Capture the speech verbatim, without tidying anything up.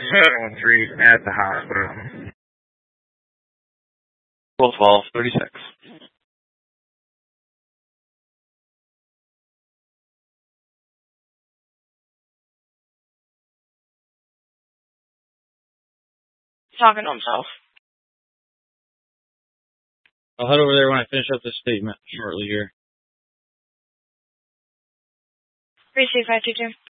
seven one three at the hospital. twelve thirty-six. Talking to himself. I'll head over there when I finish up this statement shortly here. Receive five two two.